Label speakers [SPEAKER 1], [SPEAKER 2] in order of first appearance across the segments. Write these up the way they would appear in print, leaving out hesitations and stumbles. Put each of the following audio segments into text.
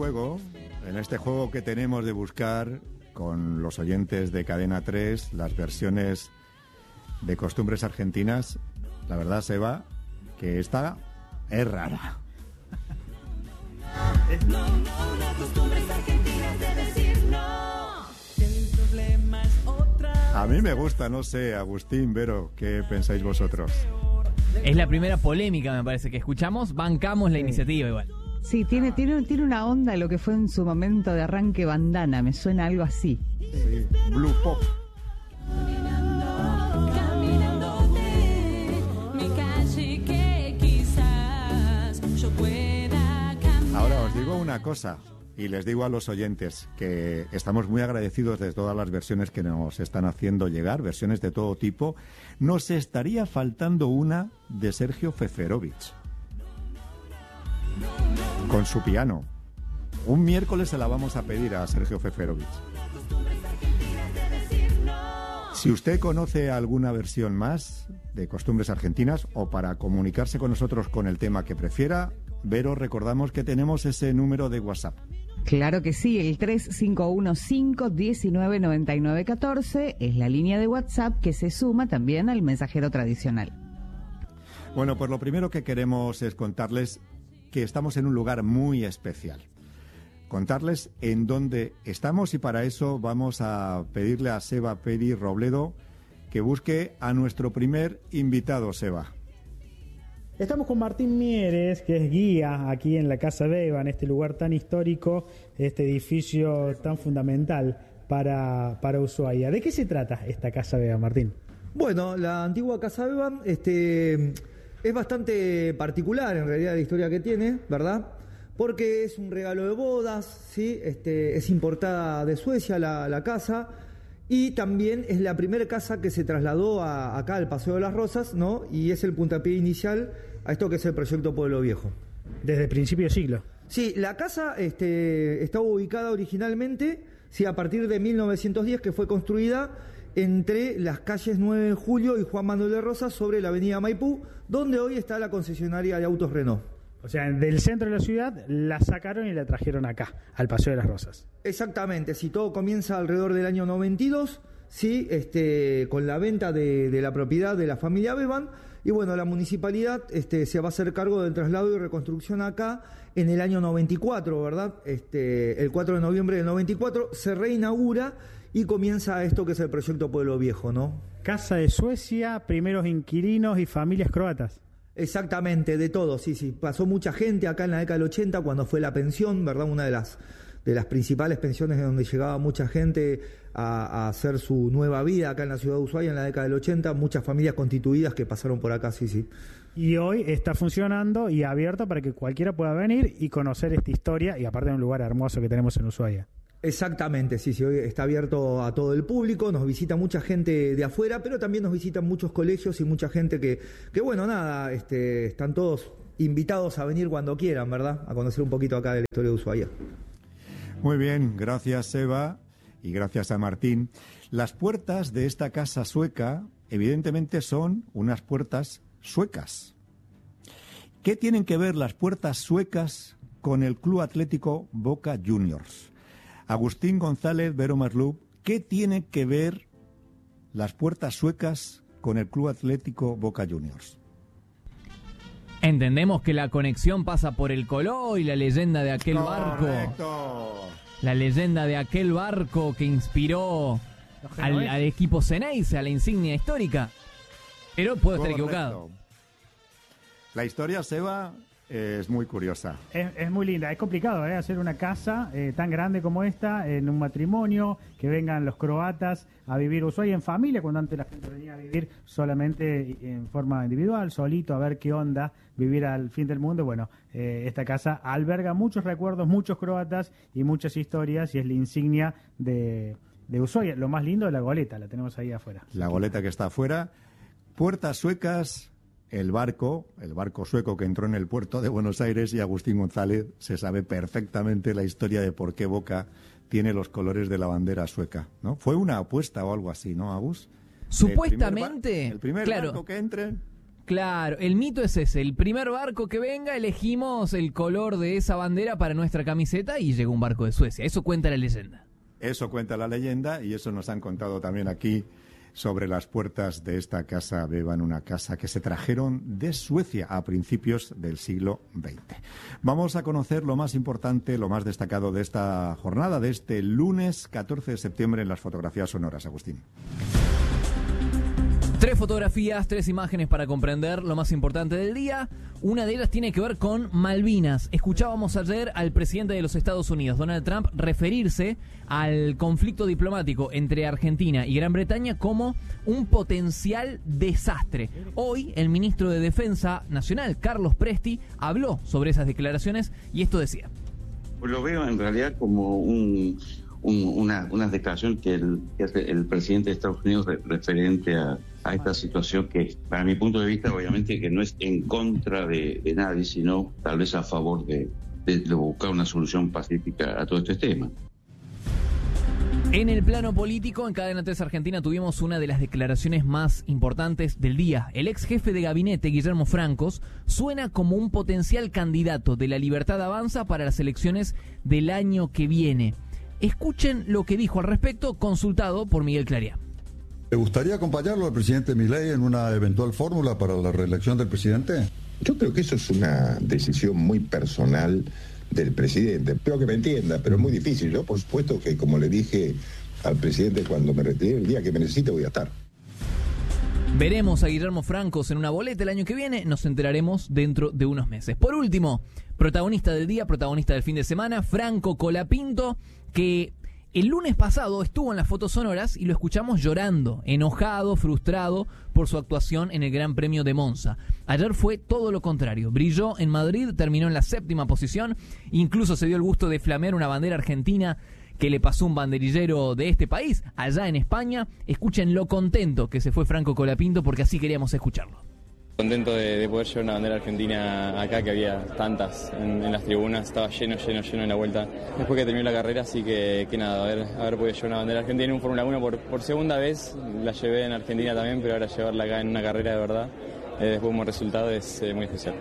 [SPEAKER 1] juego, que tenemos de buscar con los oyentes de Cadena 3 las versiones de costumbres argentinas, la verdad, Seba, que esta es rara. A mí me gusta, no sé, Agustín, Vero, ¿qué pensáis vosotros?
[SPEAKER 2] Es la primera polémica, me parece, que escuchamos. Bancamos la iniciativa igual.
[SPEAKER 3] Sí, tiene una onda lo que fue en su momento de arranque bandana, me suena algo así.
[SPEAKER 1] Sí, Blue Pop. Ahora os digo una cosa, y les digo a los oyentes que estamos muy agradecidos de todas las versiones que nos están haciendo llegar, versiones de todo tipo. Nos estaría faltando una de Sergio Feferovich, con su piano. Un miércoles se la vamos a pedir a Sergio Feferovich. Si usted conoce alguna versión más de costumbres argentinas o para comunicarse con nosotros con el tema que prefiera, Vero, recordamos que tenemos ese número de WhatsApp.
[SPEAKER 3] Claro que sí, el 3515-199914 es la línea de WhatsApp que se suma también al mensajero tradicional.
[SPEAKER 1] Bueno, pues lo primero que queremos es contarles que estamos en un lugar muy especial. Contarles en dónde estamos, y para eso vamos a pedirle a Seba Peri Robledo que busque a nuestro primer invitado. Seba.
[SPEAKER 4] Estamos con Martín Mieres, que es guía aquí en la Casa Beba, en este lugar tan histórico, este edificio tan fundamental para Ushuaia. ¿De qué se trata esta Casa Beba, Martín?
[SPEAKER 5] Bueno, la antigua Casa Beba es bastante particular en realidad la historia que tiene, ¿verdad? Porque es un regalo de bodas, ¿sí? Es importada de Suecia la casa, y también es la primera casa que se trasladó acá al Paseo de las Rosas, ¿no? Y es el puntapié inicial a esto que es el proyecto Pueblo Viejo.
[SPEAKER 4] Desde el principio de siglo.
[SPEAKER 5] Sí, la casa estaba ubicada originalmente, sí, a partir de 1910, que fue construida entre las calles 9 de Julio y Juan Manuel de Rosas, sobre la avenida Maipú, donde hoy está la concesionaria de autos Renault.
[SPEAKER 4] O sea, del centro de la ciudad la sacaron y la trajeron acá, al Paseo de las Rosas.
[SPEAKER 5] Exactamente, sí, todo comienza alrededor del año 92, sí, con la venta de la propiedad de la familia Beban, y bueno, la municipalidad se va a hacer cargo del traslado y reconstrucción acá en el año 94, ¿verdad? El 4 de noviembre del 94 se reinaugura y comienza esto que es el proyecto Pueblo Viejo, ¿no?
[SPEAKER 4] Casa de Suecia, primeros inquilinos y familias croatas.
[SPEAKER 5] Exactamente, de todo, sí. Pasó mucha gente acá en la década del 80 cuando fue la pensión, ¿verdad? Una de las principales pensiones de donde llegaba mucha gente a hacer su nueva vida acá en la ciudad de Ushuaia en la década del 80, muchas familias constituidas que pasaron por acá, sí.
[SPEAKER 4] Y hoy está funcionando y abierto para que cualquiera pueda venir y conocer esta historia, y aparte de un lugar hermoso que tenemos en Ushuaia. Exactamente, sí, hoy está abierto a todo el público, nos visita mucha gente de afuera, pero también nos visitan muchos colegios y mucha gente que bueno, nada, están todos invitados a venir cuando quieran, ¿verdad? A conocer un poquito acá de la historia de Ushuaia.
[SPEAKER 1] Muy bien, gracias Seba y gracias a Martín. Las puertas de esta casa sueca evidentemente son unas puertas suecas. ¿Qué tienen que ver las puertas suecas con el Club Atlético Boca Juniors? Agustín González, Vero Maslup, ¿qué tienen que ver las puertas suecas con el Club Atlético Boca Juniors?
[SPEAKER 2] Entendemos que la conexión pasa por el color y la leyenda de aquel barco. La leyenda de aquel barco que inspiró al equipo Ceneice, a la insignia histórica. Pero puedo estar equivocado.
[SPEAKER 1] La historia, Seba, es muy curiosa.
[SPEAKER 4] Es muy linda. Es complicado hacer una casa tan grande como esta en un matrimonio, que vengan los croatas a vivir Ushuaia en familia, cuando antes la gente venía a vivir solamente en forma individual, solito, a ver qué onda vivir al fin del mundo. Bueno, esta casa alberga muchos recuerdos, muchos croatas y muchas historias, y es la insignia de Ushuaia. Lo más lindo es la goleta, la tenemos ahí afuera.
[SPEAKER 1] La goleta que está afuera. Puertas suecas. El barco sueco que entró en el puerto de Buenos Aires, y Agustín González se sabe perfectamente la historia de por qué Boca tiene los colores de la bandera sueca, ¿no? Fue una apuesta o algo así, ¿no, Agus?
[SPEAKER 2] Supuestamente.
[SPEAKER 1] El primer barco que entre.
[SPEAKER 2] Claro, el mito es ese. El primer barco que venga, elegimos el color de esa bandera para nuestra camiseta y llegó un barco de Suecia. Eso cuenta la leyenda.
[SPEAKER 1] Eso cuenta la leyenda y eso nos han contado también aquí sobre las puertas de esta casa Bevan, una casa que se trajeron de Suecia a principios del siglo XX. Vamos a conocer lo más importante, lo más destacado de esta jornada, de este lunes 14 de septiembre en las fotografías sonoras, Agustín.
[SPEAKER 2] 3 fotografías, 3 imágenes para comprender lo más importante del día. Una de ellas tiene que ver con Malvinas. Escuchábamos ayer al presidente de los Estados Unidos, Donald Trump, referirse al conflicto diplomático entre Argentina y Gran Bretaña como un potencial desastre. Hoy, el ministro de Defensa Nacional, Carlos Presti, habló sobre esas declaraciones y esto decía.
[SPEAKER 6] Pues lo veo en realidad como una declaración que hace el presidente de Estados Unidos referente a esta situación que, para mi punto de vista, obviamente que no es en contra de nadie, sino tal vez a favor de buscar una solución pacífica a todo este tema.
[SPEAKER 2] En el plano político, en Cadena 3 Argentina tuvimos una de las declaraciones más importantes del día. El ex jefe de gabinete, Guillermo Francos, suena como un potencial candidato de La Libertad Avanza para las elecciones del año que viene. Escuchen lo que dijo al respecto, consultado por Miguel Clariá.
[SPEAKER 7] ¿Le gustaría acompañarlo al presidente Milei en una eventual fórmula para la reelección del presidente?
[SPEAKER 8] Yo creo que eso es una decisión muy personal del presidente. Espero que me entienda, pero es muy difícil. Yo, por supuesto, que como le dije al presidente cuando me retiré, el día que me necesite voy a estar.
[SPEAKER 2] Veremos a Guillermo Francos en una boleta el año que viene, nos enteraremos dentro de unos meses. Por último, protagonista del día, protagonista del fin de semana, Franco Colapinto, que el lunes pasado estuvo en las fotos sonoras y lo escuchamos llorando, enojado, frustrado por su actuación en el Gran Premio de Monza. Ayer fue todo lo contrario, brilló en Madrid, terminó en la 7ª posición, incluso se dio el gusto de flamear una bandera argentina que le pasó un banderillero de este país, allá en España. Escuchen lo contento que se fue Franco Colapinto porque así queríamos escucharlo.
[SPEAKER 9] Contento de poder llevar una bandera argentina acá, que había tantas en las tribunas, estaba lleno en la vuelta. Después que terminó la carrera, así que nada, haber podido llevar una bandera argentina en un Fórmula 1 por segunda vez, la llevé en Argentina también, pero ahora llevarla acá en una carrera de verdad, después de un buen resultado, es muy especial.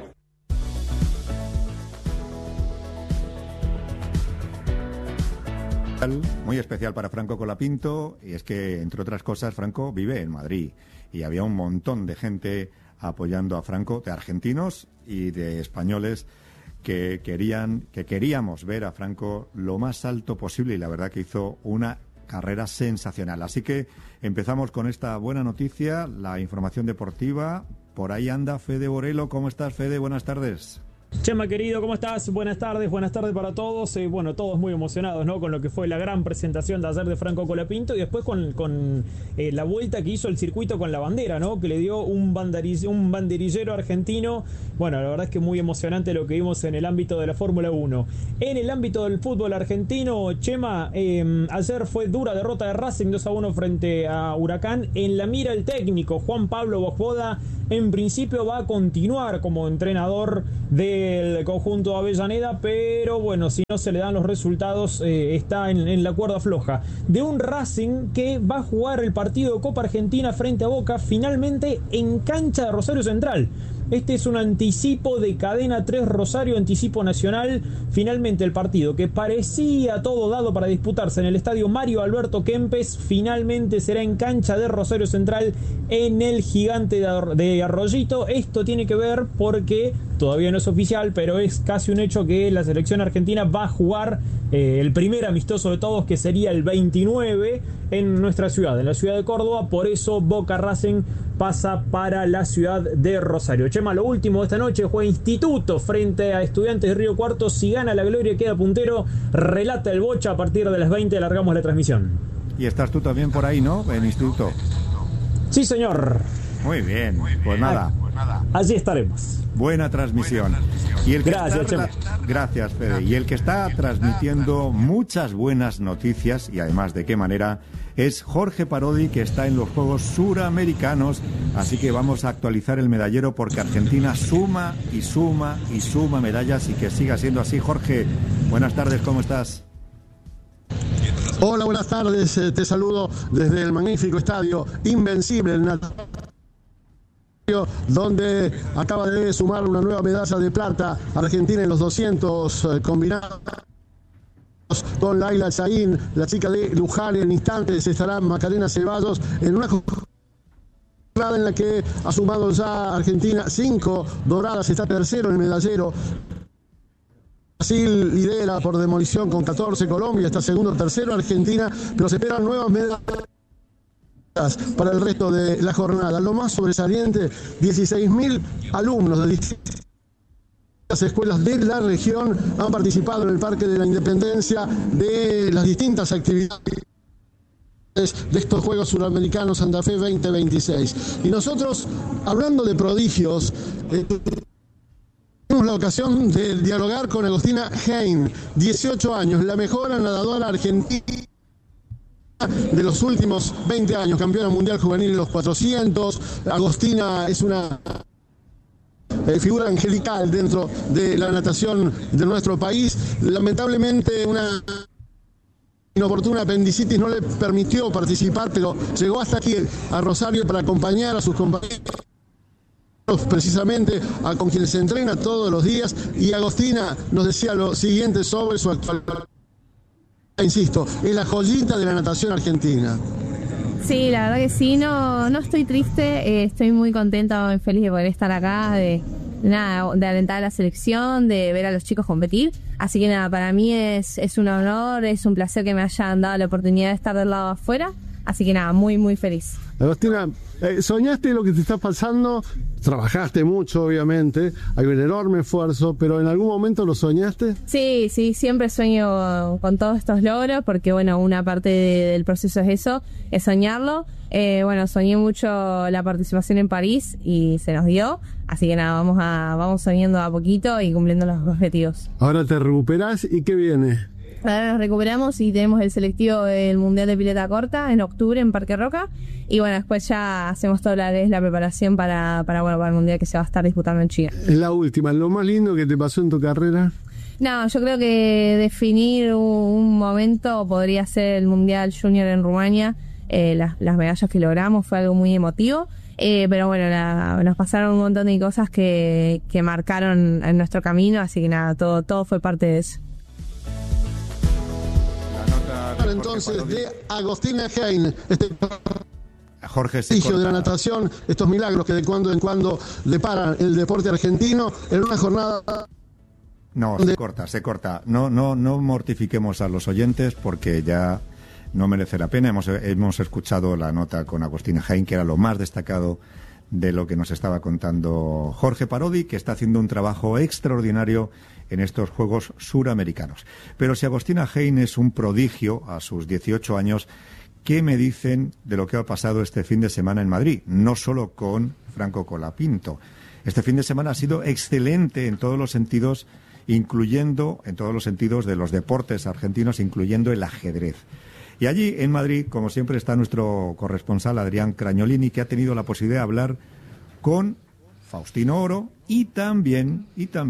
[SPEAKER 1] Muy especial para Franco Colapinto, y es que, entre otras cosas, Franco vive en Madrid y había un montón de gente apoyando a Franco, de argentinos y de españoles que queríamos ver a Franco lo más alto posible, y la verdad que hizo una carrera sensacional. Así que empezamos con esta buena noticia, la información deportiva. Por ahí anda Fede Borelo. ¿Cómo estás, Fede? Buenas tardes.
[SPEAKER 10] Chema querido, ¿cómo estás? Buenas tardes para todos. Bueno, todos muy emocionados, ¿no? Con lo que fue la gran presentación de ayer de Franco Colapinto y después con la vuelta que hizo el circuito con la bandera, ¿no? Que le dio un banderillero argentino. Bueno, la verdad es que muy emocionante lo que vimos en el ámbito de la Fórmula 1. En el ámbito del fútbol argentino, Chema, ayer fue dura derrota de Racing 2-1 frente a Huracán. En la mira el técnico Juan Pablo Bojboda, en principio va a continuar como entrenador del conjunto Avellaneda, pero bueno, si no se le dan los resultados, está en la cuerda floja. De un Racing que va a jugar el partido de Copa Argentina frente a Boca, finalmente en cancha de Rosario Central. Este es un anticipo de Cadena 3 Rosario, anticipo nacional. Finalmente el partido que parecía todo dado para disputarse en el estadio Mario Alberto Kempes, finalmente será en cancha de Rosario Central, en el Gigante de Arroyito. Esto tiene que ver porque todavía no es oficial, pero es casi un hecho que la selección argentina va a jugar el primer amistoso de todos, que sería el 29 en nuestra ciudad, en la ciudad de Córdoba. Por eso Boca Racing pasa para la ciudad de Rosario. Chema, lo último de esta noche fue Instituto frente a Estudiantes de Río Cuarto. Si gana la Gloria queda puntero, relata el Bocha. A partir de las 20 largamos la transmisión.
[SPEAKER 1] Y estás tú también por ahí, ¿no? En Instituto.
[SPEAKER 10] Sí, señor.
[SPEAKER 1] Muy bien, pues nada.
[SPEAKER 10] Allí estaremos.
[SPEAKER 1] Buena transmisión. Y el que
[SPEAKER 10] Gracias, Chema.
[SPEAKER 1] Gracias, Fede. Y el que está transmitiendo muchas buenas noticias, y además de qué manera, es Jorge Parodi, que está en los Juegos Suramericanos. Así que vamos a actualizar el medallero porque Argentina suma y suma y suma medallas, y que siga siendo así. Jorge, buenas tardes, ¿cómo estás?
[SPEAKER 11] Hola, buenas tardes. Te saludo desde el magnífico estadio Invencible, donde acaba de sumar una nueva medalla de plata Argentina en los 200 combinados. Con Laila Chaín, la chica de Luján. En instantes estará Macarena Ceballos en una jornada en la que ha sumado ya Argentina 5 doradas, está tercero en el medallero. Brasil lidera por demolición con 14, Colombia está segundo, tercero Argentina, pero se esperan nuevas medallas para el resto de la jornada. Lo más sobresaliente, 16.000 alumnos de distintas escuelas de la región han participado en el Parque de la Independencia de las distintas actividades de estos Juegos Suramericanos Santa Fe 2026. Y nosotros, hablando de prodigios, tuvimos la ocasión de dialogar con Agostina Hein, 18 años, la mejor nadadora argentina de los últimos 20 años, campeona mundial juvenil en los 400. Agostina es una figura angelical dentro de la natación de nuestro país. Lamentablemente una inoportuna apendicitis no le permitió participar, pero llegó hasta aquí a Rosario para acompañar a sus compañeros, precisamente con quienes se entrena todos los días. Y Agostina nos decía lo siguiente sobre su actualidad. Insisto, es la joyita de la natación argentina.
[SPEAKER 12] Sí, la verdad que sí, no estoy triste, estoy muy contenta y feliz de poder estar acá, de alentar a la selección, de ver a los chicos competir. Así que nada, para mí es un honor, es un placer que me hayan dado la oportunidad de estar del lado de afuera. Así que nada, muy, muy feliz.
[SPEAKER 11] Agostina, ¿soñaste lo que te está pasando? Trabajaste mucho, obviamente, hay un enorme esfuerzo, pero ¿en algún momento lo soñaste?
[SPEAKER 12] Sí, siempre sueño con todos estos logros, porque bueno, una parte del proceso es eso, es soñarlo. Soñé mucho la participación en París y se nos dio, así que nada, vamos soñando a poquito y cumpliendo los objetivos.
[SPEAKER 11] Ahora te recuperás, ¿y qué viene?
[SPEAKER 12] Ahora nos recuperamos y tenemos el selectivo del Mundial de Pileta Corta en octubre en Parque Roca. Y bueno, después ya hacemos toda la preparación para el Mundial que se va a estar disputando en China.
[SPEAKER 11] La última, ¿lo más lindo que te pasó en tu carrera?
[SPEAKER 12] No, yo creo que definir un momento podría ser el Mundial Junior en Rumania. Las medallas que logramos fue algo muy emotivo. Pero bueno, nos pasaron un montón de cosas que marcaron en nuestro camino. Así que nada, todo fue parte de eso.
[SPEAKER 11] Entonces, de Agostina Hein,
[SPEAKER 1] Jorge
[SPEAKER 11] prestigio de la natación, estos milagros que de cuando en cuando deparan el deporte argentino en una jornada.
[SPEAKER 1] No, se corta. No mortifiquemos a los oyentes porque ya no merece la pena. Hemos escuchado la nota con Agostina Hein, que era lo más destacado de lo que nos estaba contando Jorge Parodi, que está haciendo un trabajo extraordinario en estos Juegos Suramericanos. Pero si Agostina Hein es un prodigio a sus 18 años, ¿qué me dicen de lo que ha pasado este fin de semana en Madrid? No solo con Franco Colapinto. Este fin de semana ha sido excelente en todos los sentidos, incluyendo en todos los sentidos de los deportes argentinos, incluyendo el ajedrez. Y allí, en Madrid, como siempre, está nuestro corresponsal Adrián Crañolini, que ha tenido la posibilidad de hablar con Faustino Oro y también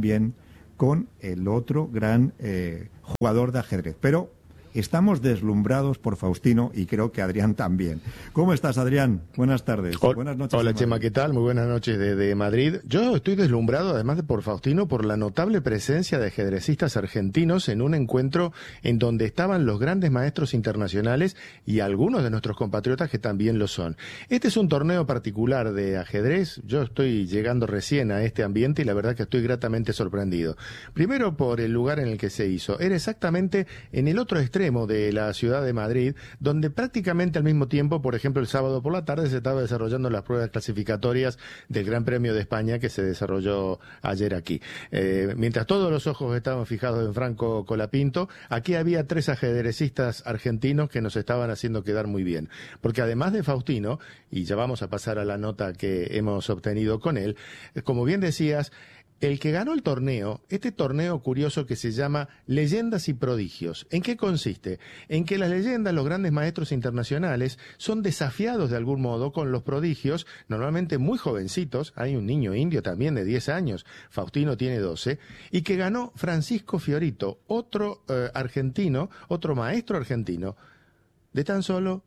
[SPEAKER 1] con el otro gran jugador de ajedrez. Pero estamos deslumbrados por Faustino y creo que Adrián también. ¿Cómo estás, Adrián? Buenas tardes. Buenas noches.
[SPEAKER 13] Hola, Chema, ¿qué tal? Muy buenas noches desde Madrid. Yo estoy deslumbrado, además de por Faustino, por la notable presencia de ajedrecistas argentinos en un encuentro en donde estaban los grandes maestros internacionales y algunos de nuestros compatriotas que también lo son. Este es un torneo particular de ajedrez. Yo estoy llegando recién a este ambiente y la verdad que estoy gratamente sorprendido. Primero por el lugar en el que se hizo. Era exactamente en el otro extremo de la ciudad de Madrid, donde prácticamente al mismo tiempo, por ejemplo, el sábado por la tarde se estaba desarrollando las pruebas clasificatorias del Gran Premio de España que se desarrolló ayer aquí. Mientras todos los ojos estaban fijados en Franco Colapinto, aquí había 3 ajedrecistas argentinos que nos estaban haciendo quedar muy bien. Porque además de Faustino, y ya vamos a pasar a la nota que hemos obtenido con él, como bien decías, el que ganó el torneo, este torneo curioso que se llama Leyendas y Prodigios. ¿En qué consiste? En que las leyendas, los grandes maestros internacionales, son desafiados de algún modo con los prodigios, normalmente muy jovencitos. Hay un niño indio también de 10 años, Faustino tiene 12, y que ganó Francisco Fiorito, otro argentino, otro maestro argentino, de tan solo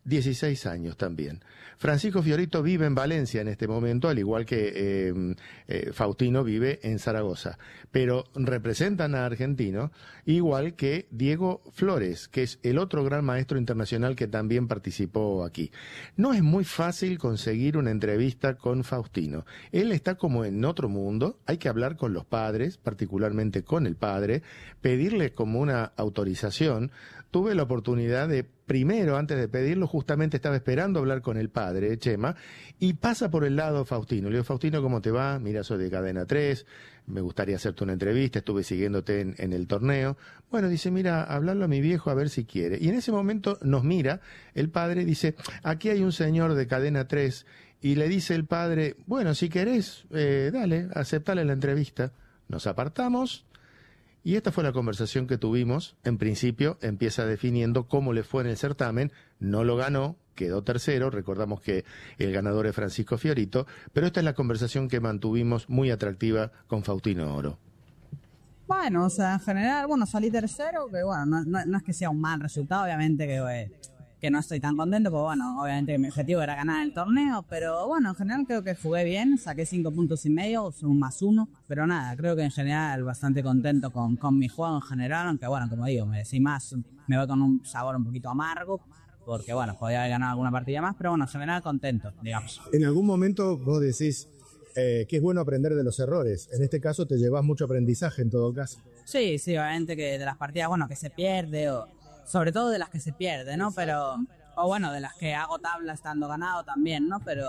[SPEAKER 13] 16 años también. Francisco Fiorito vive en Valencia en este momento, al igual que Faustino vive en Zaragoza, pero representan a Argentino, igual que Diego Flores, que es el otro gran maestro internacional que también participó aquí. No es muy fácil conseguir una entrevista con Faustino. Él está como en otro mundo, hay que hablar con los padres, particularmente con el padre, pedirle como una autorización. Tuve la oportunidad de, primero, antes de pedirlo, justamente estaba esperando hablar con el padre, Chema, y pasa por el lado Faustino. Le digo, Faustino, ¿cómo te va? Mira, soy de Cadena 3, me gustaría hacerte una entrevista, estuve siguiéndote en el torneo. Bueno, dice, mira, hablarlo a mi viejo a ver si quiere. Y en ese momento nos mira el padre y dice, aquí hay un señor de Cadena 3, y le dice el padre, bueno, si querés, dale, aceptale la entrevista. Nos apartamos. Y esta fue la conversación que tuvimos. En principio empieza definiendo cómo le fue en el certamen. No lo ganó, quedó tercero. Recordamos que el ganador es Francisco Fiorito. Pero esta es la conversación que mantuvimos muy atractiva con Faustino Oro.
[SPEAKER 14] Bueno, o sea, en general, bueno, salí tercero, que bueno, no es que sea un mal resultado, obviamente que no estoy tan contento, porque bueno, obviamente mi objetivo era ganar el torneo, pero bueno, en general creo que jugué bien, saqué 5 puntos y medio, un +1, pero nada, creo que en general bastante contento con mi juego en general, aunque bueno, como digo, merecí más, me voy con un sabor un poquito amargo, porque bueno, podía haber ganado alguna partida más, pero bueno, en general contento, digamos.
[SPEAKER 15] En algún momento vos decís que es bueno aprender de los errores, en este caso te llevas mucho aprendizaje en todo caso.
[SPEAKER 14] Sí, obviamente que de las partidas, bueno, que se pierde o... Sobre todo de las que se pierde, ¿no? Pero, o bueno, de las que hago tabla estando ganado también, ¿no? Pero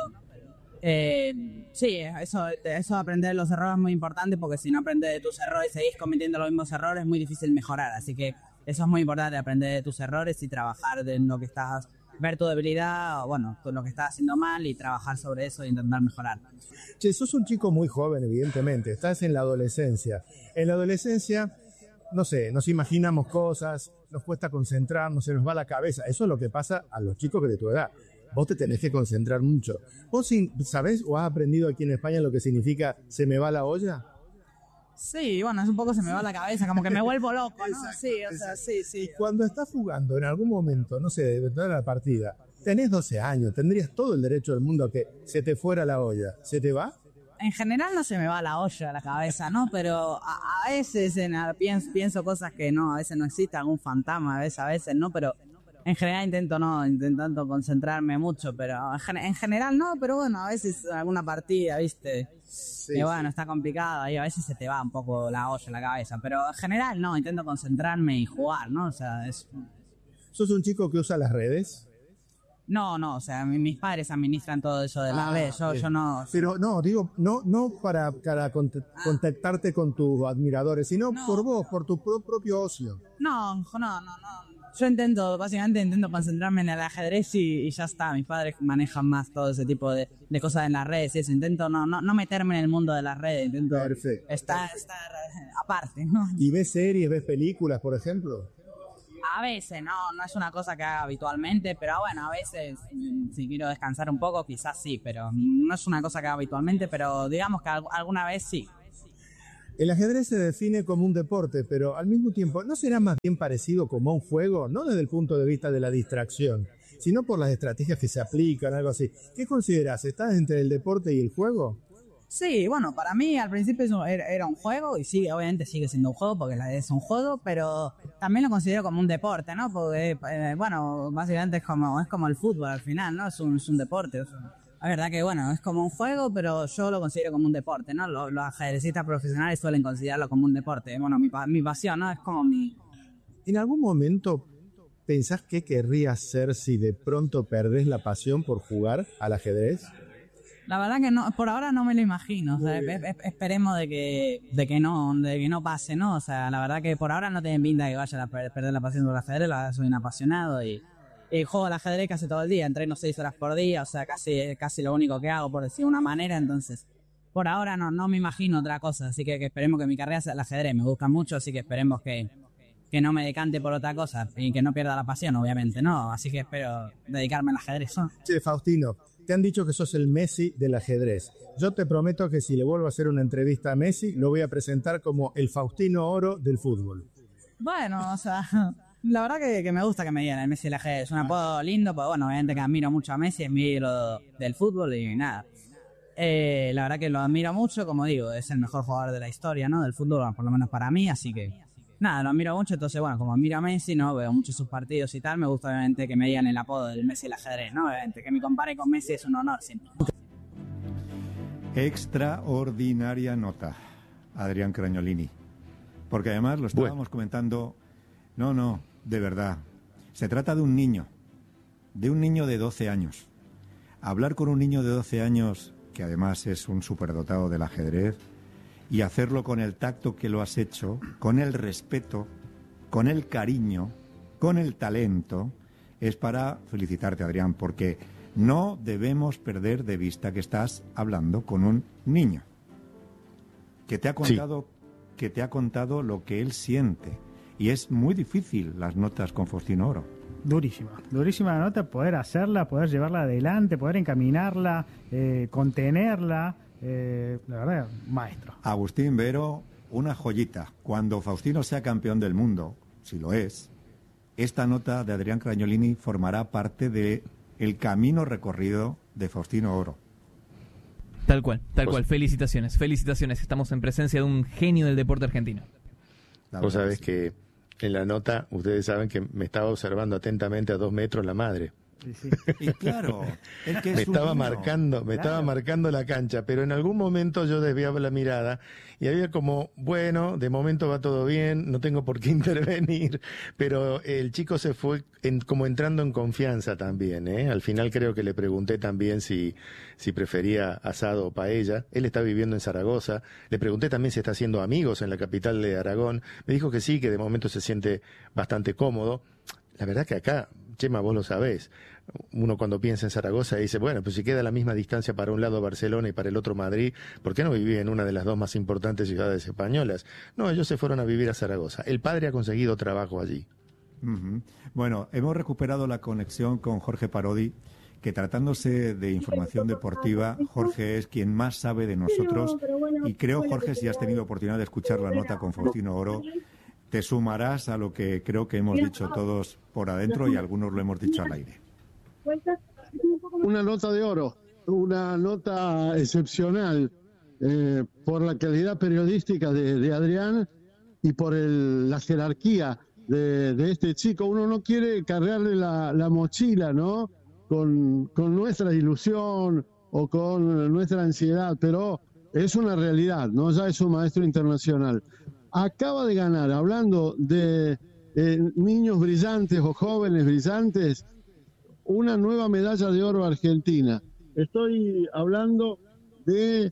[SPEAKER 14] sí, eso de aprender de los errores es muy importante, porque si no aprendes de tus errores y seguís cometiendo los mismos errores es muy difícil mejorar. Así que eso es muy importante, aprender de tus errores y trabajar en lo que estás, ver tu debilidad, o bueno, lo que estás haciendo mal y trabajar sobre eso e intentar mejorar.
[SPEAKER 15] Che, sos un chico muy joven, evidentemente, estás en la adolescencia. En la adolescencia, no sé, nos imaginamos cosas, nos cuesta concentrarnos, se nos va la cabeza. Eso es lo que pasa a los chicos que de tu edad. Vos te tenés que concentrar mucho. ¿Vos sabés o has aprendido aquí en España lo que significa se me va la olla?
[SPEAKER 14] Sí, bueno, es un poco se me va la cabeza, como que me vuelvo loco, ¿no? Exacto, sí, o sea, sí.
[SPEAKER 15] Cuando estás jugando en algún momento, no sé, de toda la partida, tenés 12 años, tendrías todo el derecho del mundo a que se te fuera la olla. ¿Se te va?
[SPEAKER 14] En general no se me va la olla a la cabeza, ¿no? Pero a veces pienso cosas que no, a veces no existe, algún fantasma, a veces no, pero en general intentando concentrarme mucho, pero en general no, pero bueno, a veces alguna partida, ¿viste? Sí, que bueno, está complicado y a veces se te va un poco la olla a la cabeza, pero en general no, intento concentrarme y jugar, ¿no? O sea,
[SPEAKER 15] ¿Sos un chico que usa las redes?
[SPEAKER 14] No, o sea, mis padres administran todo eso de las redes, yo no...
[SPEAKER 15] Pero no, digo, no para contactarte con tus admiradores, sino por vos, por tu propio ocio.
[SPEAKER 14] No. Yo básicamente intento concentrarme en el ajedrez y ya está. Mis padres manejan más todo ese tipo de cosas en las redes y eso. Intento no meterme en el mundo de las redes, intento estar aparte, ¿no?
[SPEAKER 15] ¿Y ves series, ves películas, por ejemplo?
[SPEAKER 14] A veces, no es una cosa que haga habitualmente, pero bueno, a veces si quiero descansar un poco quizás sí, pero no es una cosa que haga habitualmente, pero digamos que alguna vez sí.
[SPEAKER 15] El ajedrez se define como un deporte, pero al mismo tiempo, ¿no será más bien parecido como a un juego? No desde el punto de vista de la distracción, sino por las estrategias que se aplican, algo así. ¿Qué considerás? ¿Estás entre el deporte y el juego?
[SPEAKER 14] Sí, bueno, para mí al principio era un juego y sí, obviamente sigue siendo un juego porque es un juego, pero también lo considero como un deporte, ¿no? Porque, bueno, básicamente es como el fútbol al final, ¿no? Es un deporte. La verdad que, bueno, es como un juego, pero yo lo considero como un deporte, ¿no? Los ajedrecistas profesionales suelen considerarlo como un deporte. Bueno, mi pasión, ¿no? Es como mi...
[SPEAKER 15] ¿En algún momento pensás qué querrías ser si de pronto perdés la pasión por jugar al ajedrez?
[SPEAKER 14] La verdad que no, por ahora no me lo imagino. O sea, esperemos de que no pase, ¿no? O sea, la verdad que por ahora no tiene pinta que vaya a perder la pasión por el ajedrez. La verdad, soy un apasionado y juego al ajedrez casi todo el día. Entreno 6 horas por día, o sea, casi lo único que hago, por decir una manera. Entonces, por ahora no me imagino otra cosa. Así que esperemos que mi carrera sea el ajedrez. Me gusta mucho, así que esperemos que no me decante por otra cosa y que no pierda la pasión, obviamente, ¿no? Así que espero dedicarme al ajedrez, ¿no?
[SPEAKER 15] Che, Faustino, te han dicho que sos el Messi del ajedrez. Yo te prometo que si le vuelvo a hacer una entrevista a Messi, lo voy a presentar como el Faustino Oro del fútbol.
[SPEAKER 14] Bueno, o sea, La verdad que me gusta que me digan el Messi de la G. Es un apodo lindo, pero bueno, obviamente que admiro mucho a Messi, admiro del fútbol y nada. La verdad que lo admiro mucho, como digo, es el mejor jugador de la historia, ¿no? Del fútbol, por lo menos para mí, así que nada, lo admiro mucho. Entonces, bueno, como admiro a Messi, ¿no? Veo muchos sus partidos y tal, me gusta obviamente que me digan el apodo del Messi del ajedrez, ¿no? Obviamente que me compare con Messi es un honor siempre.
[SPEAKER 1] Extraordinaria nota, Adrián Cragnolini, porque además lo estábamos comentando. No, de verdad, se trata de un niño de 12 años. Hablar con un niño de 12 años, que además es un superdotado del ajedrez, y hacerlo con el tacto que lo has hecho, con el respeto, con el cariño, con el talento, es para felicitarte, Adrián, porque no debemos perder de vista que estás hablando con un niño que te ha contado lo que él siente. Y es muy difícil las notas con Faustino Oro.
[SPEAKER 4] Durísima la nota, poder hacerla, poder llevarla adelante, poder encaminarla, contenerla, la verdad, maestro.
[SPEAKER 1] Agustín Vero, una joyita. Cuando Faustino sea campeón del mundo, si lo es, esta nota de Adrián Cragnolini formará parte de el camino recorrido de Faustino Oro.
[SPEAKER 2] Tal cual. Felicitaciones. Estamos en presencia de un genio del deporte argentino.
[SPEAKER 13] Vos sabés que en la nota, ustedes saben que me estaba observando atentamente a 2 metros la madre.
[SPEAKER 1] Sí. Y claro, es que
[SPEAKER 13] me estaba marcando la cancha, pero en algún momento yo desviaba la mirada y había como, bueno, de momento va todo bien, no tengo por qué intervenir, pero el chico se fue como entrando en confianza también, ¿eh? Al final creo que le pregunté también si prefería asado o paella. Él está viviendo en Zaragoza. Le pregunté también si está haciendo amigos en la capital de Aragón. Me dijo que sí, que de momento se siente bastante cómodo. La verdad que acá, Chema, vos lo sabés, uno cuando piensa en Zaragoza dice, bueno, pues si queda la misma distancia para un lado Barcelona y para el otro Madrid, ¿por qué no vivía en una de las 2 más importantes ciudades españolas? No, ellos se fueron a vivir a Zaragoza. El padre ha conseguido trabajo allí.
[SPEAKER 1] Uh-huh. Bueno, hemos recuperado la conexión con Jorge Parodi, que tratándose de información deportiva, Jorge es quien más sabe de nosotros, y creo, Jorge, si has tenido oportunidad de escuchar la nota con Faustino Oro, te sumarás a lo que creo que hemos dicho todos por adentro y algunos lo hemos dicho al aire.
[SPEAKER 11] Una nota de oro, una nota excepcional por la calidad periodística de Adrián y por la jerarquía de este chico. Uno no quiere cargarle la mochila, ¿no? Con nuestra ilusión o con nuestra ansiedad, pero es una realidad, ¿no? Ya es un maestro internacional. Acaba de ganar, hablando de niños brillantes o jóvenes brillantes, una nueva medalla de oro argentina. Estoy hablando de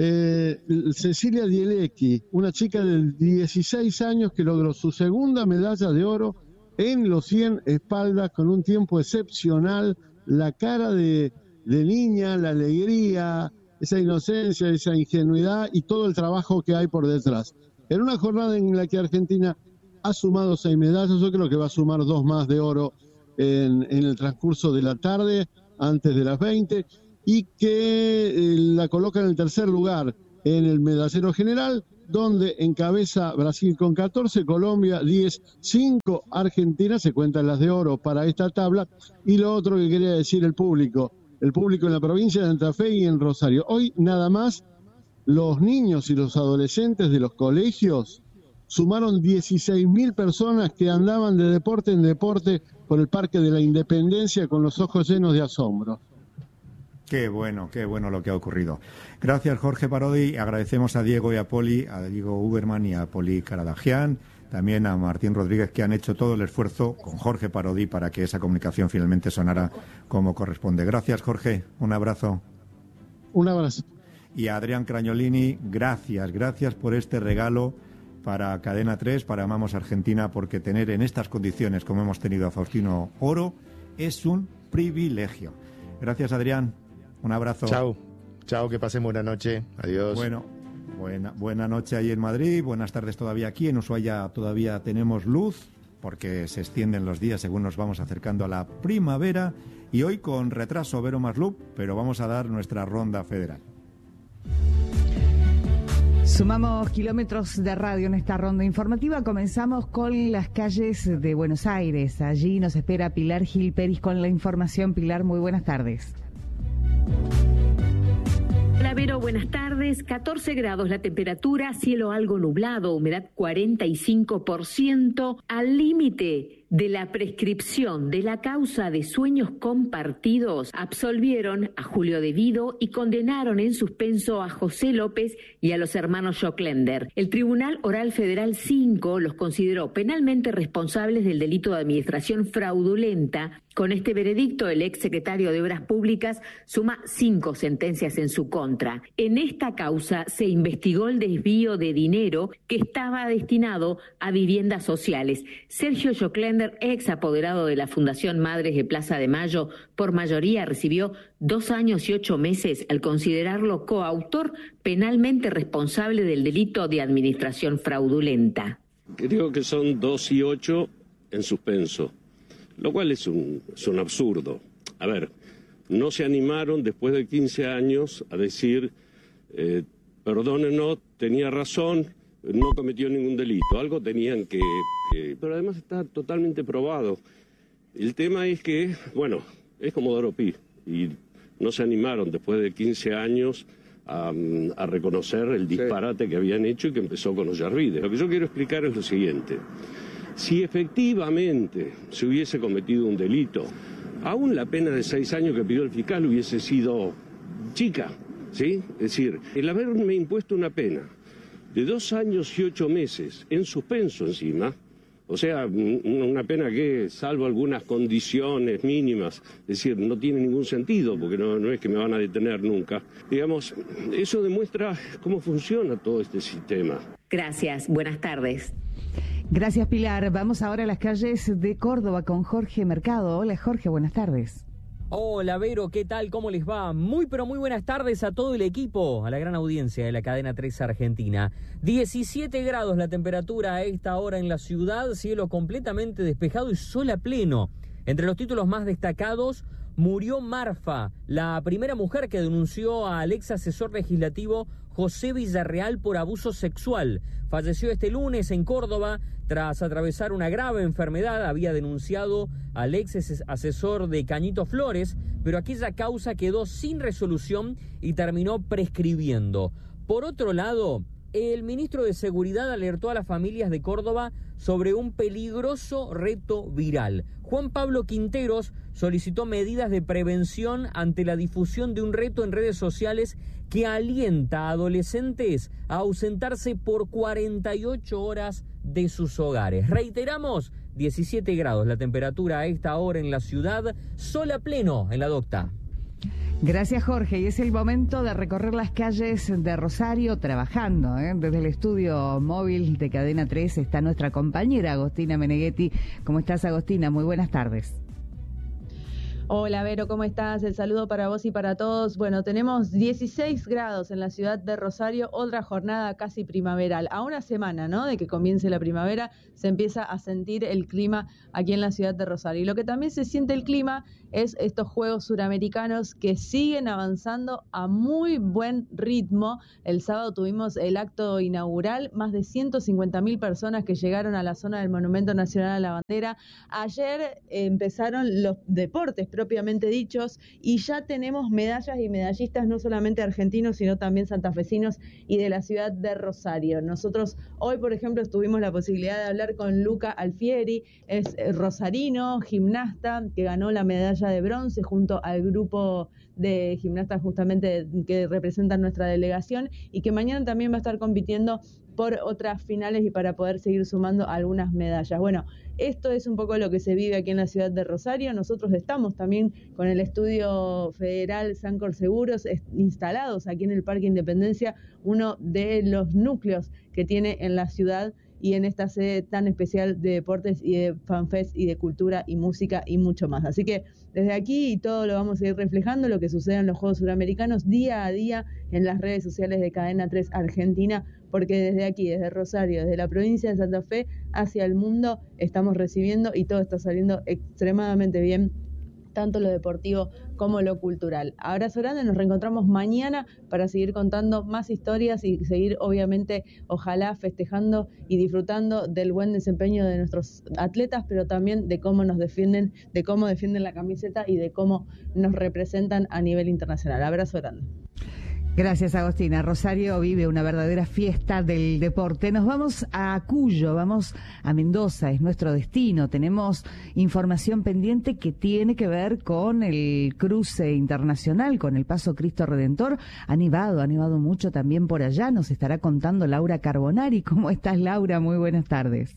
[SPEAKER 11] Cecilia Dielecki, una chica de 16 años que logró su segunda medalla de oro en los 100 espaldas con un tiempo excepcional. La cara de niña, la alegría, esa inocencia, esa ingenuidad y todo el trabajo que hay por detrás. En una jornada en la que Argentina ha sumado 6 medallas, yo creo que va a sumar 2 más de oro en el transcurso de la tarde, antes de las 20, y que la coloca en el tercer lugar en el medallero general, donde encabeza Brasil con 14, Colombia 10, 5 Argentina, se cuentan las de oro para esta tabla. Y lo otro que quería decir el público en la provincia de Santa Fe y en Rosario. Hoy nada más los niños y los adolescentes de los colegios sumaron 16.000 personas que andaban de deporte en deporte por el Parque de la Independencia con los ojos llenos de asombro.
[SPEAKER 1] Qué bueno lo que ha ocurrido. Gracias, Jorge Parodi. Agradecemos a Diego y a Poli, a Diego Uberman y a Poli Karadagian, también a Martín Rodríguez, que han hecho todo el esfuerzo con Jorge Parodi para que esa comunicación finalmente sonara como corresponde. Gracias, Jorge. Un abrazo.
[SPEAKER 11] Un abrazo.
[SPEAKER 1] Y a Adrián Cragnolini, gracias por este regalo para Cadena 3, para Amamos Argentina, porque tener en estas condiciones, como hemos tenido a Faustino Oro, es un privilegio. Gracias, Adrián. Un abrazo.
[SPEAKER 13] Chao, que pasen buena noche. Adiós.
[SPEAKER 1] Bueno, buena noche ahí en Madrid, buenas tardes todavía aquí. En Ushuaia todavía tenemos luz, porque se extienden los días según nos vamos acercando a la primavera. Y hoy con retraso, Vero Maslup, pero vamos a dar nuestra ronda federal.
[SPEAKER 3] Sumamos kilómetros de radio en esta ronda informativa. Comenzamos con las calles de Buenos Aires. Allí nos espera Pilar Gil Peris con la información. Pilar, muy buenas tardes.
[SPEAKER 16] Hola Vero, buenas tardes. 14 grados la temperatura, cielo algo nublado, humedad 45%, al límite de la prescripción de la causa de sueños compartidos. Absolvieron a Julio De Vido y condenaron en suspenso a José López y a los hermanos Joclender. El Tribunal Oral Federal 5 los consideró penalmente responsables del delito de administración fraudulenta. Con este veredicto, el exsecretario de Obras Públicas suma 5 sentencias en su contra. En esta causa se investigó el desvío de dinero que estaba destinado a viviendas sociales. Sergio Joclender, ex apoderado de la Fundación Madres de Plaza de Mayo, por mayoría recibió 2 años y 8 meses al considerarlo coautor penalmente responsable del delito de administración fraudulenta.
[SPEAKER 17] Creo que son 2 y 8 en suspenso, lo cual es un absurdo. A ver, no se animaron después de 15 años a decir, perdónenos, tenía razón, no cometió ningún delito, algo tenían que... Pero además está totalmente probado. El tema es que, bueno, es como Doropí, y no se animaron después de 15 años a reconocer el disparate que habían hecho y que empezó con Ollarvide. Lo que yo quiero explicar es lo siguiente. Si efectivamente se hubiese cometido un delito, aún la pena de 6 años que pidió el fiscal hubiese sido chica, ¿sí? Es decir, el haberme impuesto una pena de 2 años y 8 meses en suspenso encima, o sea, una pena que, salvo algunas condiciones mínimas, es decir, no tiene ningún sentido, porque no es que me van a detener nunca. Digamos, eso demuestra cómo funciona todo este sistema.
[SPEAKER 16] Gracias, buenas tardes.
[SPEAKER 3] Gracias, Pilar. Vamos ahora a las calles de Córdoba con Jorge Mercado. Hola, Jorge, buenas tardes.
[SPEAKER 18] Hola Vero, ¿qué tal? ¿Cómo les va? Muy pero muy buenas tardes a todo el equipo, a la gran audiencia de la cadena 3 Argentina. 17 grados la temperatura a esta hora en la ciudad, cielo completamente despejado y sol a pleno. Entre los títulos más destacados, murió Marfa, la primera mujer que denunció al ex asesor legislativo José Villarreal por abuso sexual. Falleció este lunes en Córdoba tras atravesar una grave enfermedad. Había denunciado al ex asesor de Cañito Flores, pero aquella causa quedó sin resolución y terminó prescribiendo. Por otro lado, el ministro de Seguridad alertó a las familias de Córdoba sobre un peligroso reto viral. Juan Pablo Quinteros solicitó medidas de prevención ante la difusión de un reto en redes sociales que alienta a adolescentes a ausentarse por 48 horas de sus hogares. Reiteramos, 17 grados la temperatura a esta hora en la ciudad, sol a pleno en la Docta.
[SPEAKER 3] Gracias, Jorge. Y es el momento de recorrer las calles de Rosario trabajando. Desde el estudio móvil de Cadena 3 está nuestra compañera Agostina Meneghetti. ¿Cómo estás, Agostina? Muy buenas tardes.
[SPEAKER 19] Hola Vero, ¿cómo estás? El saludo para vos y para todos. Bueno, tenemos 16 grados en la ciudad de Rosario, otra jornada casi primaveral. A una semana, ¿no?, de que comience la primavera, se empieza a sentir el clima aquí en la ciudad de Rosario. Y lo que también se siente el clima es estos Juegos Suramericanos que siguen avanzando a muy buen ritmo. El sábado tuvimos el acto inaugural, más de 150.000 personas que llegaron a la zona del Monumento Nacional a la Bandera. Ayer empezaron los deportes propiamente dichos y ya tenemos medallas y medallistas no solamente argentinos sino también santafesinos y de la ciudad de Rosario. Nosotros hoy, por ejemplo, tuvimos la posibilidad de hablar con Luca Alfieri, es rosarino, gimnasta, que ganó la medalla de bronce junto al grupo de gimnastas justamente que representan nuestra delegación y que mañana también va a estar compitiendo por otras finales y para poder seguir sumando algunas medallas. Bueno, esto es un poco lo que se vive aquí en la ciudad de Rosario. Nosotros estamos también con el estudio federal Sancor Seguros instalados aquí en el Parque Independencia, uno de los núcleos que tiene en la ciudad y en esta sede tan especial de deportes y de fanfest y de cultura y música y mucho más. Así que desde aquí y todo lo vamos a ir reflejando, lo que sucede en los Juegos Suramericanos día a día en las redes sociales de Cadena 3 Argentina, porque desde aquí, desde Rosario, desde la provincia de Santa Fe hacia el mundo, estamos recibiendo y todo está saliendo extremadamente bien, tanto lo deportivo como lo cultural. Abrazo grande, nos reencontramos mañana para seguir contando más historias y seguir, obviamente, ojalá festejando y disfrutando del buen desempeño de nuestros atletas, pero también de cómo nos defienden, de cómo defienden la camiseta y de cómo nos representan a nivel internacional. Abrazo grande.
[SPEAKER 3] Gracias, Agostina. Rosario vive una verdadera fiesta del deporte. Nos vamos a Cuyo, vamos a Mendoza, es nuestro destino. Tenemos información pendiente que tiene que ver con el cruce internacional, con el Paso Cristo Redentor. Ha nevado mucho también por allá. Nos estará contando Laura Carbonari. ¿Cómo estás, Laura? Muy buenas tardes.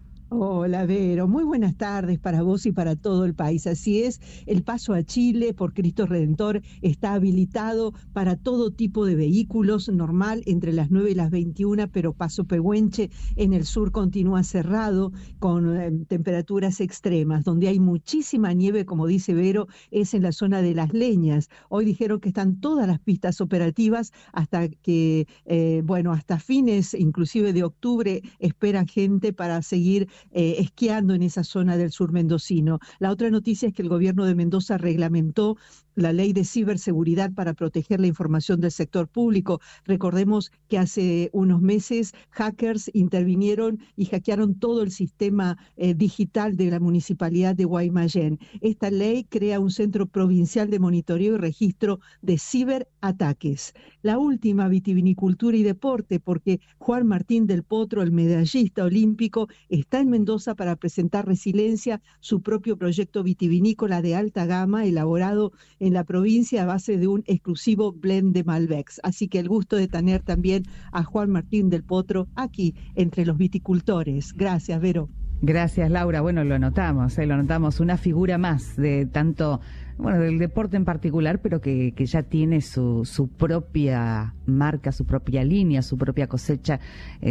[SPEAKER 20] Hola, Vero. Muy buenas tardes para vos y para todo el país. Así es, el paso a Chile por Cristo Redentor está habilitado para todo tipo de vehículos, normal entre las 9 y las 21, pero Paso Pehuenche en el sur continúa cerrado con temperaturas extremas. Donde hay muchísima nieve, como dice Vero, es en la zona de Las Leñas. Hoy dijeron que están todas las pistas operativas hasta que, hasta fines inclusive de octubre esperan gente para seguir esquiando en esa zona del sur mendocino. La otra noticia es que el gobierno de Mendoza reglamentó la ley de ciberseguridad para proteger la información del sector público. Recordemos que hace unos meses hackers intervinieron y hackearon todo el sistema digital de la municipalidad de Guaymallén. Esta ley crea un centro provincial de monitoreo y registro de ciberataques. La última, vitivinicultura y deporte, porque Juan Martín del Potro, el medallista olímpico, está en Mendoza para presentar Resiliencia, su propio proyecto vitivinícola de alta gama elaborado en la provincia a base de un exclusivo blend de Malbecs. Así que el gusto de tener también a Juan Martín del Potro aquí entre los viticultores. Gracias, Vero.
[SPEAKER 3] Gracias, Laura. Bueno, lo notamos, una figura más de tanto, del deporte en particular, pero que ya tiene su propia marca, su propia línea, su propia cosecha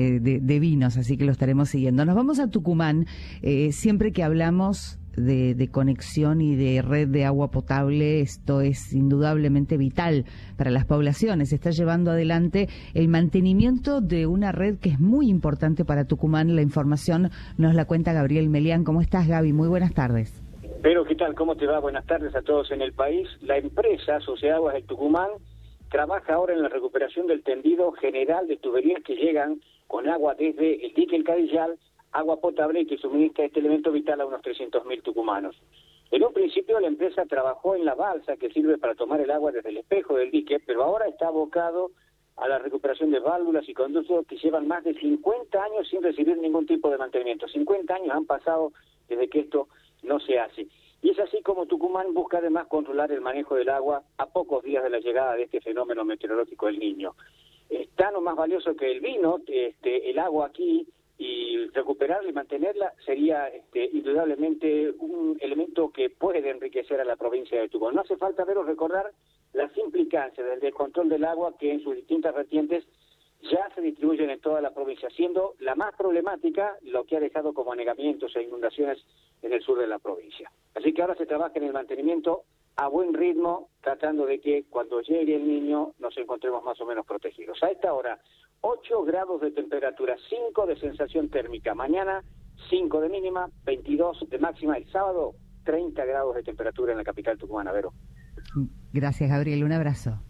[SPEAKER 3] de vinos, así que lo estaremos siguiendo. Nos vamos a Tucumán. Siempre que hablamos de conexión y de red de agua potable, esto es indudablemente vital para las poblaciones. Se está llevando adelante el mantenimiento de una red que es muy importante para Tucumán. La información nos la cuenta Gabriel Melián. ¿Cómo estás, Gaby? Muy buenas tardes.
[SPEAKER 21] Pero, ¿qué tal? ¿Cómo te va? Buenas tardes a todos en el país. La empresa Sociedad Aguas del Tucumán trabaja ahora en la recuperación del tendido general de tuberías que llegan con agua desde el dique El Cadillal, agua potable que suministra este elemento vital a unos 300.000 tucumanos. En un principio la empresa trabajó en la balsa que sirve para tomar el agua desde el espejo del dique, pero ahora está abocado a la recuperación de válvulas y conductos que llevan más de 50 años sin recibir ningún tipo de mantenimiento. 50 años han pasado desde que esto no se hace. Y es así como Tucumán busca además controlar el manejo del agua a pocos días de la llegada de este fenómeno meteorológico del Niño. Es tan o más valioso que el vino, el agua aquí, y recuperarla y mantenerla sería indudablemente un elemento que puede enriquecer a la provincia de Tucumán. No hace falta recordar las implicancias del descontrol del agua que en sus distintas vertientes ya se distribuyen en toda la provincia, siendo la más problemática lo que ha dejado como anegamientos e inundaciones en el sur de la provincia. Así que ahora se trabaja en el mantenimiento a buen ritmo, tratando de que cuando llegue el Niño nos encontremos más o menos protegidos. A esta hora, 8 grados de temperatura, 5 de sensación térmica. Mañana, 5 de mínima, 22 de máxima. El sábado, 30 grados de temperatura en la capital tucumana, Vero.
[SPEAKER 3] Gracias, Gabriel. Un abrazo.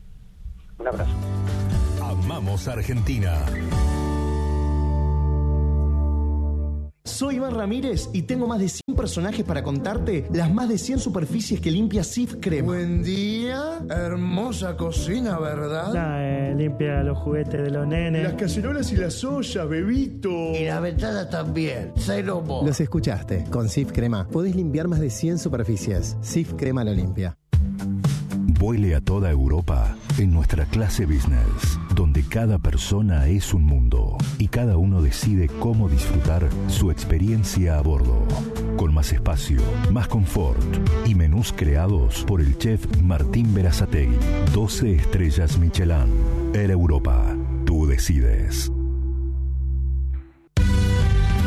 [SPEAKER 21] Un abrazo.
[SPEAKER 22] Amamos Argentina.
[SPEAKER 23] Soy Iván Ramírez y tengo más de 100 personajes para contarte las más de 100 superficies que limpia Cif Crema.
[SPEAKER 24] Buen día, hermosa cocina, ¿verdad?
[SPEAKER 25] Limpia los juguetes de los nenes.
[SPEAKER 24] Las cacerolas y las ollas, bebito.
[SPEAKER 23] Y la ventana también, cero mo.
[SPEAKER 26] Los escuchaste, con Cif Crema podés limpiar más de 100 superficies. Cif Crema lo limpia.
[SPEAKER 22] Vuele a toda Europa en nuestra clase business, donde cada persona es un mundo y cada uno decide cómo disfrutar su experiencia a bordo. Con más espacio, más confort y menús creados por el chef Martín Berazategui. 12 estrellas Michelin. Air Europa. Tú decides.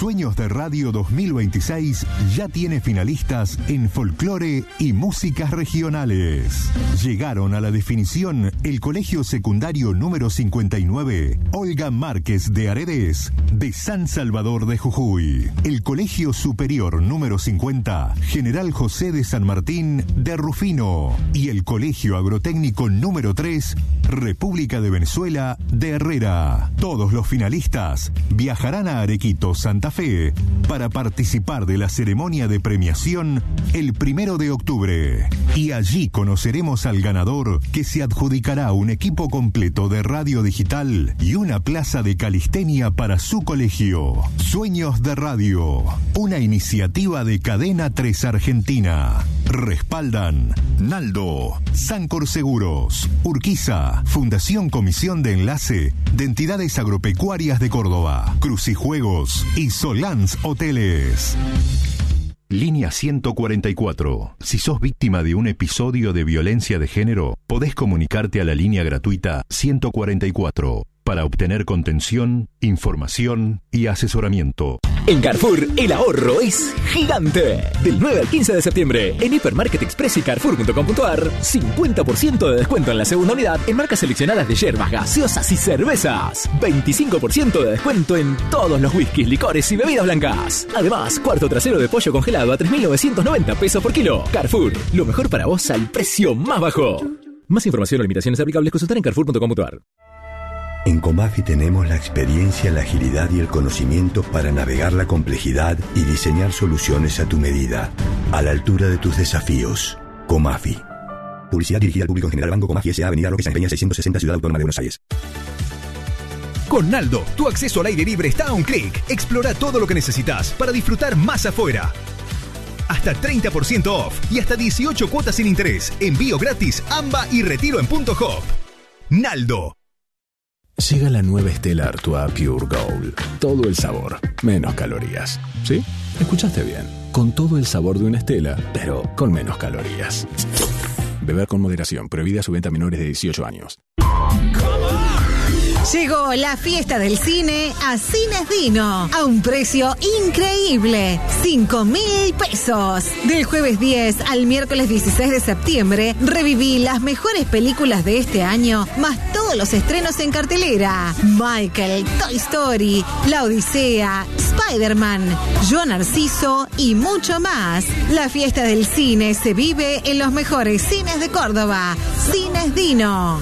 [SPEAKER 22] Sueños de Radio 2026 ya tiene finalistas en folclore y músicas regionales. Llegaron a la definición el Colegio Secundario número 59, Olga Márquez de Aredes, de San Salvador de Jujuy. El Colegio Superior número 50, General José de San Martín de Rufino. Y el Colegio Agrotécnico número 3, República de Venezuela de Herrera. Todos los finalistas viajarán a Arequito, Santa Fe, para participar de la ceremonia de premiación el 1 de octubre. Y allí conoceremos al ganador, que se adjudicará un equipo completo de radio digital y una plaza de calistenia para su colegio. Sueños de Radio, una iniciativa de Cadena 3 Argentina. Respaldan Naldo, Sancor Seguros, Urquiza, Fundación Comisión de Enlace de Entidades Agropecuarias de Córdoba, Crucijuegos y Solans Hoteles. Línea 144. Si sos víctima de un episodio de violencia de género, podés comunicarte a la línea gratuita 144 para obtener contención, información y asesoramiento.
[SPEAKER 5] En Carrefour, el ahorro es gigante. Del 9 al 15 de septiembre, en Hipermarket Express y Carrefour.com.ar, 50% de descuento en la segunda unidad en marcas seleccionadas de yerbas, gaseosas y cervezas. 25% de descuento en todos los whiskies, licores y bebidas blancas. Además, cuarto trasero de pollo congelado a 3.990 pesos por kilo. Carrefour, lo mejor para vos al precio más bajo. Más información o limitaciones aplicables consultar en Carrefour.com.ar.
[SPEAKER 6] En Comafi tenemos la experiencia, la agilidad y el conocimiento para navegar la complejidad y diseñar soluciones a tu medida, a la altura de tus desafíos. Comafi. Publicidad dirigida al público en general. Banco Comafi S.A. Avenida Roque San Peña 660, Ciudad Autónoma de Buenos Aires.
[SPEAKER 7] Con Naldo, tu acceso al aire libre está a un clic. Explora todo lo que necesitas para disfrutar más afuera. Hasta 30% off y hasta 18 cuotas sin interés. Envío gratis, AMBA y retiro en Punto Hop. Naldo.
[SPEAKER 8] Llega la nueva Stella Artois Pure Gold. Todo el sabor, menos calorías. ¿Sí? Escuchaste bien. Con todo el sabor de una Stella, pero con menos calorías. Beber con moderación. Prohibida su venta a menores de 18 años.
[SPEAKER 9] Llegó la fiesta del cine a Cines Dino a un precio increíble, 5.000 pesos. Del jueves 10 al miércoles 16 de septiembre, reviví las mejores películas de este año, más todos los estrenos en cartelera. Michael, Toy Story, La Odisea, Spider-Man, Yo Narciso y mucho más. La fiesta del cine se vive en los mejores cines de Córdoba. Cines Dino.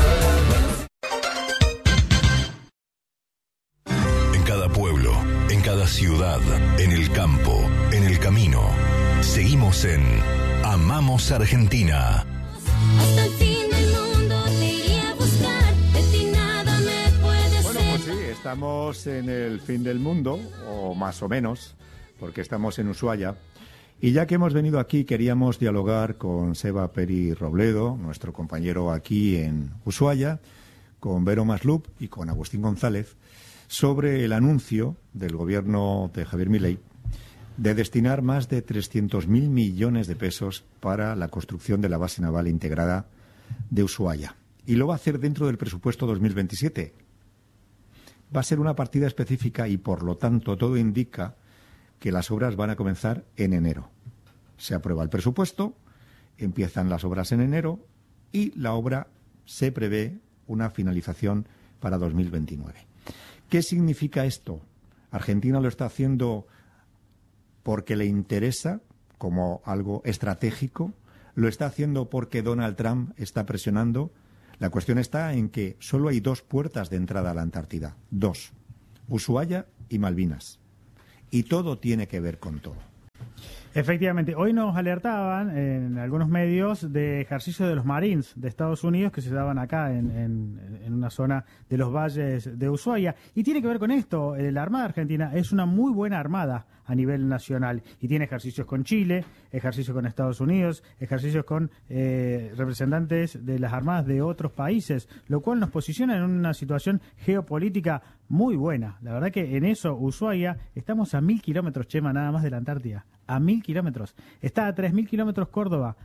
[SPEAKER 22] Pueblo, en cada ciudad, en el campo, en el camino. Seguimos en Amamos Argentina.
[SPEAKER 10] Hasta el fin del mundo te iré a buscar, de ti nada me puede ser.
[SPEAKER 1] Bueno, pues sí, estamos en el fin del mundo, o más o menos, porque estamos en Ushuaia. Y ya que hemos venido aquí, queríamos dialogar con Seba Peri Robledo, nuestro compañero aquí en Ushuaia, con Vero Maslup y con Agustín González, sobre el anuncio del gobierno de Javier Milei de destinar más de 300.000 millones de pesos para la construcción de la base naval integrada de Ushuaia. Y lo va a hacer dentro del presupuesto 2027. Va a ser una partida específica y, por lo tanto, todo indica que las obras van a comenzar en enero. Se aprueba el presupuesto, empiezan las obras en enero y la obra se prevé una finalización para 2029. ¿Qué significa esto? Argentina lo está haciendo porque le interesa como algo estratégico, lo está haciendo porque Donald Trump está presionando. La cuestión está en que solo hay dos puertas de entrada a la Antártida, dos, Ushuaia y Malvinas, y todo tiene que ver con todo.
[SPEAKER 4] Efectivamente, hoy nos alertaban en algunos medios de ejercicios de los Marines de Estados Unidos que se daban acá en una zona de los valles de Ushuaia. Y tiene que ver con esto. La Armada Argentina es una muy buena armada a nivel nacional y tiene ejercicios con Chile, ejercicios con Estados Unidos, ejercicios con representantes de las armadas de otros países, lo cual nos posiciona en una situación geopolítica muy buena. La verdad que en eso Ushuaia estamos a 1.000 kilómetros, Chema, nada más de la Antártida. A 1.000 kilómetros. Está a 3.000 kilómetros Córdoba.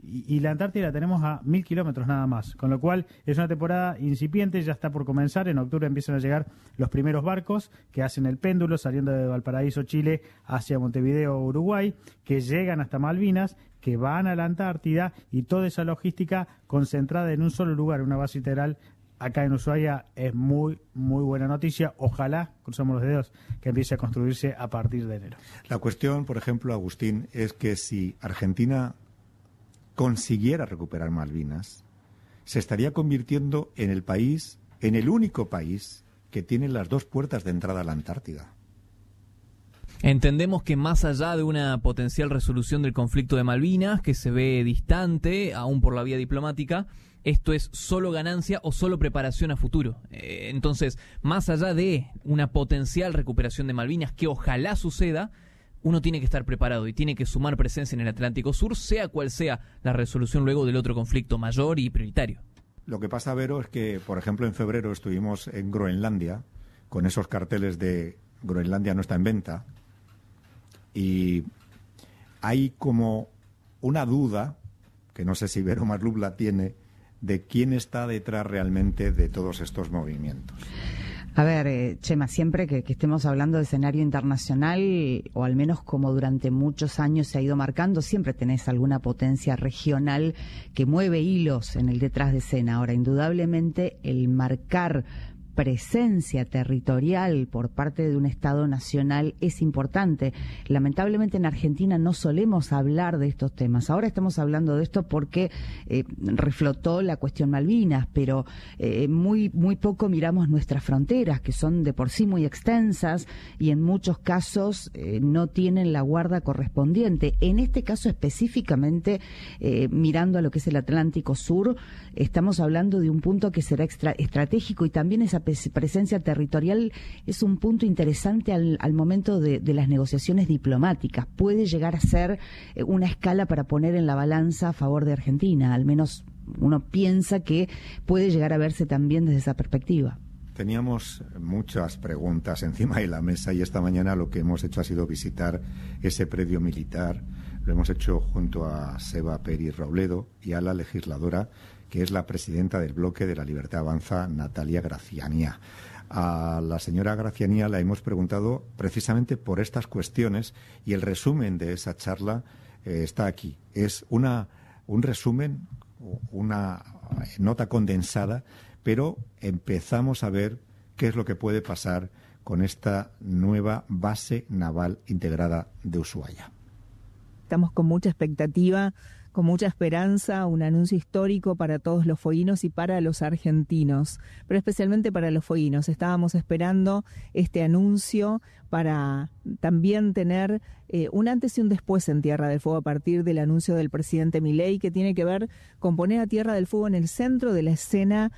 [SPEAKER 4] y la Antártida la tenemos a 1000 kilómetros nada más, con lo cual es una temporada incipiente, ya está por comenzar. En octubre empiezan a llegar los primeros barcos que hacen el péndulo saliendo de Valparaíso, Chile, hacia Montevideo, Uruguay, que llegan hasta Malvinas, que van a la Antártida, y toda esa logística concentrada en un solo lugar, una base integral acá en Ushuaia. Es muy, muy buena noticia. Ojalá, cruzamos los dedos, que empiece a construirse a partir de enero.
[SPEAKER 1] La cuestión, por ejemplo, Agustín, es que si Argentina consiguiera recuperar Malvinas, se estaría convirtiendo en el país, en el único país que tiene las dos puertas de entrada a la Antártida.
[SPEAKER 2] Entendemos que más allá de una potencial resolución del conflicto de Malvinas, que se ve distante, aún por la vía diplomática, esto es solo ganancia o solo preparación a futuro. Entonces, más allá de una potencial recuperación de Malvinas, que ojalá suceda, uno tiene que estar preparado y tiene que sumar presencia en el Atlántico Sur, sea cual sea la resolución luego del otro conflicto mayor y prioritario.
[SPEAKER 1] Lo que pasa, Vero, es que, por ejemplo, en febrero estuvimos en Groenlandia, con esos carteles de Groenlandia no está en venta, y hay como una duda, que no sé si Vero Maslub la tiene, de quién está detrás realmente de todos estos movimientos.
[SPEAKER 3] A ver, Chema, siempre que estemos hablando de escenario internacional, o al menos como durante muchos años se ha ido marcando, siempre tenés alguna potencia regional que mueve hilos en el detrás de escena. Ahora, indudablemente, el marcar presencia territorial por parte de un Estado nacional es importante. Lamentablemente en Argentina no solemos hablar de estos temas. Ahora estamos hablando de esto porque reflotó la cuestión Malvinas, pero muy poco miramos nuestras fronteras, que son de por sí muy extensas y en muchos casos no tienen la guarda correspondiente. En este caso específicamente, mirando a lo que es el Atlántico Sur, estamos hablando de un punto que será estratégico, y también esa presencia territorial es un punto interesante al momento de las negociaciones diplomáticas. Puede llegar a ser una escala para poner en la balanza a favor de Argentina, al menos uno piensa que puede llegar a verse también desde esa perspectiva.
[SPEAKER 1] Teníamos muchas preguntas encima de la mesa, y esta mañana lo que hemos hecho ha sido visitar ese predio militar. Lo hemos hecho junto a Seba Pérez Robledo y a la legisladora, que es la presidenta del Bloque de la Libertad Avanza, Natalia Gracianía. A la señora Gracianía la hemos preguntado precisamente por estas cuestiones, y el resumen de esa charla está aquí. Es un resumen, una nota condensada, pero empezamos a ver qué es lo que puede pasar con esta nueva base naval integrada de Ushuaia.
[SPEAKER 11] Estamos con mucha expectativa, con mucha esperanza, un anuncio histórico para todos los fueguinos y para los argentinos, pero especialmente para los fueguinos. Estábamos esperando este anuncio para también tener un antes y un después en Tierra del Fuego a partir del anuncio del presidente Milei, que tiene que ver con poner a Tierra del Fuego en el centro de la escena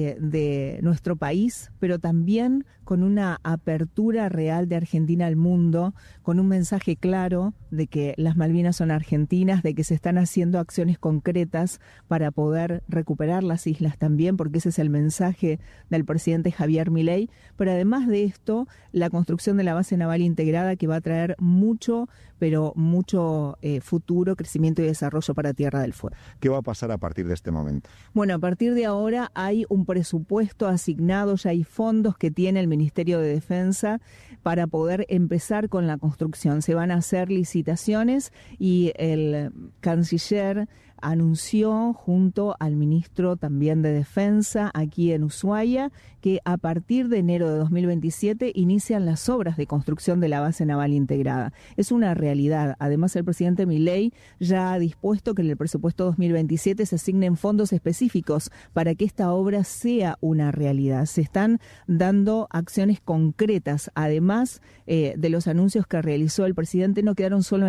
[SPEAKER 11] de nuestro país, pero también con una apertura real de Argentina al mundo, con un mensaje claro de que las Malvinas son argentinas, de que se están haciendo acciones concretas para poder recuperar las islas también, porque ese es el mensaje del presidente Javier Milei. Pero además de esto, la construcción de la base naval integrada, que va a traer mucho, pero mucho futuro, crecimiento y desarrollo para Tierra del Fuego.
[SPEAKER 1] ¿Qué va a pasar a partir de este momento?
[SPEAKER 11] Bueno, a partir de ahora hay un presupuesto asignado, ya hay fondos que tiene el Ministerio de Defensa para poder empezar con la construcción. Se van a hacer licitaciones y el canciller anunció junto al ministro también de Defensa aquí en Ushuaia que a partir de enero de 2027 inician las obras de construcción de la base naval integrada. Es una realidad. Además, el presidente Milei ya ha dispuesto que en el presupuesto 2027 se asignen fondos específicos para que esta obra sea una realidad. Se están dando acciones concretas. Además de los anuncios que realizó el presidente, no quedaron solo en